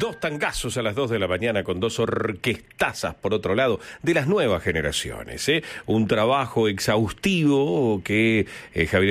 Dos tangazos a las 2 de la mañana con dos orquestazas, por otro lado, de las nuevas generaciones. Un trabajo exhaustivo que Javier